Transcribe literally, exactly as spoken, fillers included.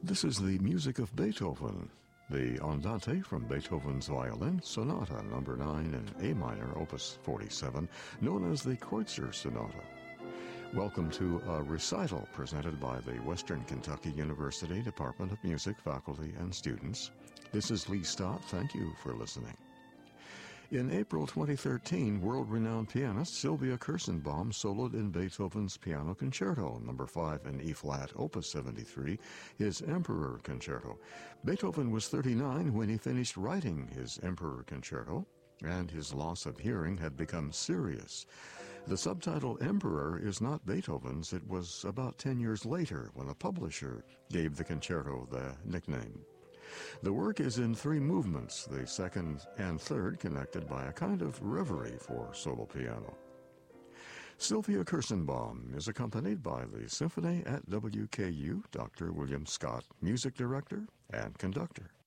This is the music of Beethoven, the Andante from Beethoven's Violin Sonata number nine in A minor, opus forty-seven, known as the Kreutzer Sonata. Welcome to a recital presented by the Western Kentucky University Department of Music faculty and students. This is Lee Stott. Thank you for listening. In April twenty thirteen, world-renowned pianist Sylvia Kirsenbaum soloed in Beethoven's Piano Concerto, number five in E-flat, opus seventy-three, his Emperor Concerto. Beethoven was thirty-nine when he finished writing his Emperor Concerto, and his loss of hearing had become serious. The subtitle Emperor is not Beethoven's. It was about ten years later when a publisher gave the concerto the nickname. The work is in three movements, the second and third connected by a kind of reverie for solo piano. Sylvia Kirsenbaum is accompanied by the Symphony at W K U, Doctor William Scott, music director and conductor.